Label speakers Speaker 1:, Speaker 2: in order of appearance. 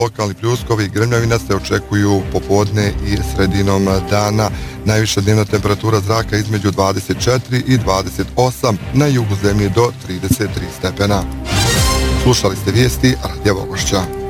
Speaker 1: Lokalni pljuskovi i grmljavina se očekuju popodne i sredinom dana. Najviša dnevna temperatura zraka između 24 i 28, na jugu zemlje do 33 stepena. Slušali ste vijesti Radija Vogošća.